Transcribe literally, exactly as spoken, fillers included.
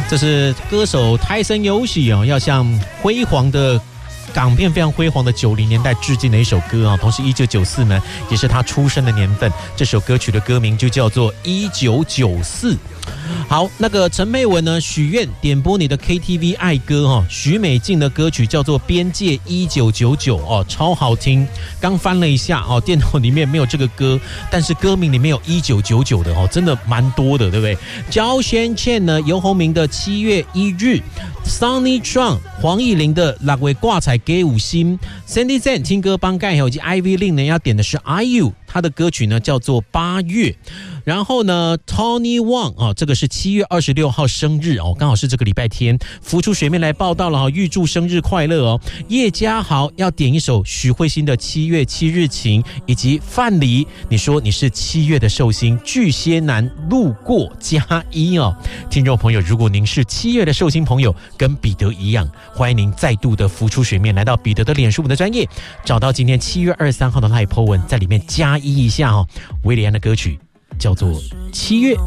这是歌手泰森游喜哦，要向辉煌的港片非常辉煌的九零年代致敬的一首歌啊，同时一九九四呢也是他出生的年份。这首歌曲的歌名就叫做《一九九四》。好，那个陈佩文呢许愿点播你的 K T V 爱歌哦，许美静的歌曲叫做《边界一九九九》哦，超好听。刚翻了一下哦，电脑里面没有这个歌，但是歌名里面有一九九九的哦，真的蛮多的，对不对？焦轩倩呢，游鸿明的七月一日 ，Sunny Chang 黄义玲的六月挂彩给五星 ，Sandy Zen 听歌帮盖以及 Ivy Lin 呢要点的是 I U， 他的歌曲呢叫做八月。然后呢 ，Tony Wang 啊、哦，这个是七月二十六号生日哦，刚好是这个礼拜天，浮出水面来报道了哈，预祝生日快乐哦。叶家豪要点一首许慧欣的《七月七日晴》，以及范蠡，你说你是七月的寿星，巨蟹男路过加一哦。听众朋友，如果您是七月的寿星朋友，跟彼得一样，欢迎您再度的浮出水面，来到彼得的脸书的专页，找到今天七月二十三号的 Live po 文，在里面加一一下哦。威廉的歌曲叫做《七月》。